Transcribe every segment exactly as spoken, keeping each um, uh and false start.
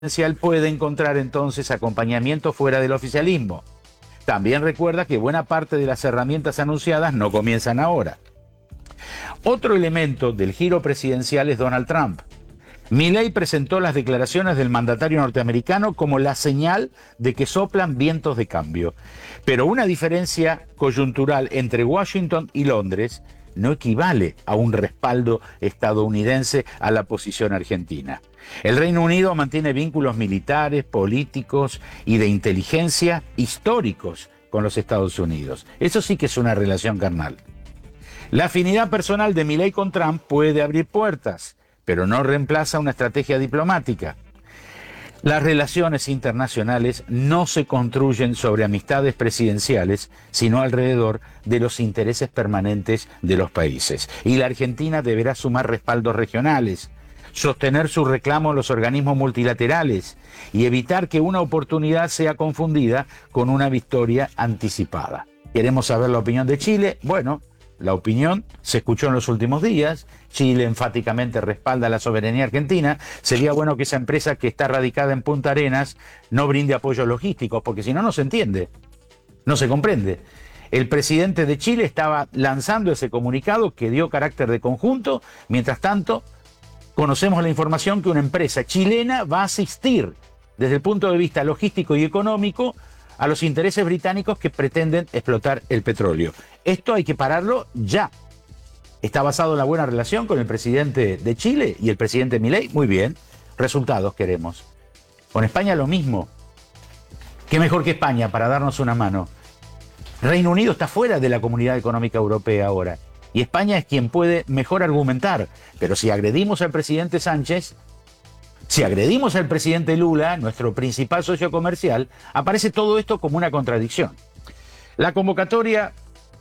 presidencial puede encontrar entonces acompañamiento fuera del oficialismo. También recuerda que buena parte de las herramientas anunciadas no comienzan ahora. Otro elemento del giro presidencial es Donald Trump. Milei presentó las declaraciones del mandatario norteamericano como la señal de que soplan vientos de cambio. Pero una diferencia coyuntural entre Washington y Londres no equivale a un respaldo estadounidense a la posición argentina. El Reino Unido mantiene vínculos militares, políticos y de inteligencia históricos con los Estados Unidos. Eso sí que es una relación carnal. La afinidad personal de Milei con Trump puede abrir puertas, pero no reemplaza una estrategia diplomática. Las relaciones internacionales no se construyen sobre amistades presidenciales, sino alrededor de los intereses permanentes de los países. Y la Argentina deberá sumar respaldos regionales, sostener su reclamo en los organismos multilaterales y evitar que una oportunidad sea confundida con una victoria anticipada. ¿Queremos saber la opinión de Chile? Bueno, la opinión se escuchó en los últimos días. Chile enfáticamente respalda la soberanía argentina. Sería bueno que esa empresa que está radicada en Punta Arenas no brinde apoyos logísticos, porque si no, no se entiende, no se comprende. El presidente de Chile estaba lanzando ese comunicado que dio carácter de conjunto. Mientras tanto, conocemos la información que una empresa chilena va a asistir desde el punto de vista logístico y económico a los intereses británicos que pretenden explotar el petróleo. Esto hay que pararlo ya. ¿Está basado en la buena relación con el presidente de Chile y el presidente Milei? Muy bien, resultados queremos. Con España lo mismo. ¿Qué mejor que España para darnos una mano? Reino Unido está fuera de la Comunidad Económica Europea ahora, y España es quien puede mejor argumentar. Pero si agredimos al presidente Sánchez, si agredimos al presidente Lula, nuestro principal socio comercial, aparece todo esto como una contradicción. La convocatoria...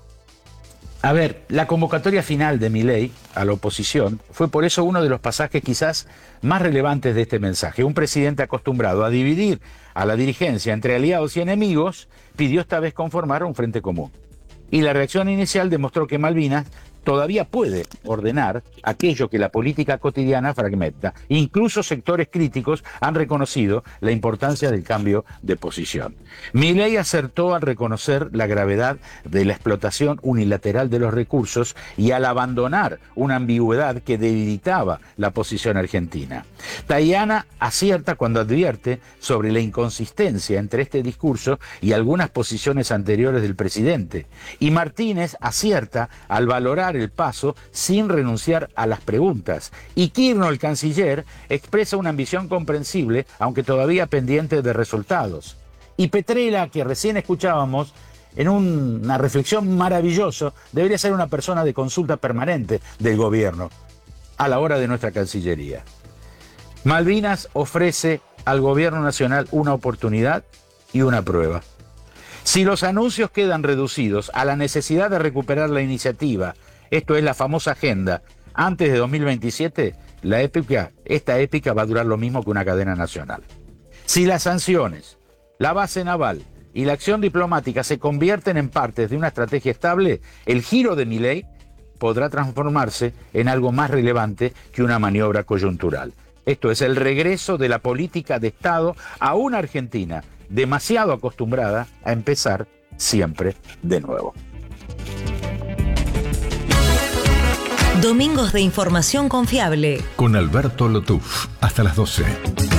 A ver, la convocatoria final de Milei a la oposición fue por eso uno de los pasajes quizás más relevantes de este mensaje. Un presidente acostumbrado a dividir a la dirigencia entre aliados y enemigos pidió esta vez conformar un frente común. Y la reacción inicial demostró que Malvinas todavía puede ordenar aquello que la política cotidiana fragmenta. Incluso sectores críticos han reconocido la importancia del cambio de posición. Milei acertó al reconocer la gravedad de la explotación unilateral de los recursos y al abandonar una ambigüedad que debilitaba la posición argentina. Tajani acierta cuando advierte sobre la inconsistencia entre este discurso y algunas posiciones anteriores del presidente. Y Martínez acierta al valorar el paso sin renunciar a las preguntas. Y Kirchner, el canciller, expresa una ambición comprensible, aunque todavía pendiente de resultados. Y Petrella, que recién escuchábamos, en un, una reflexión maravillosa, debería ser una persona de consulta permanente del gobierno a la hora de nuestra Cancillería. Malvinas ofrece al gobierno nacional una oportunidad y una prueba. Si los anuncios quedan reducidos a la necesidad de recuperar la iniciativa, esto es la famosa agenda, antes de dos mil veintisiete, la épica, esta épica va a durar lo mismo que una cadena nacional. Si las sanciones, la base naval y la acción diplomática se convierten en partes de una estrategia estable, el giro de Milei podrá transformarse en algo más relevante que una maniobra coyuntural. Esto es el regreso de la política de Estado a una Argentina demasiado acostumbrada a empezar siempre de nuevo. Domingos de información confiable. Con Alberto Lotuf. Hasta las doce.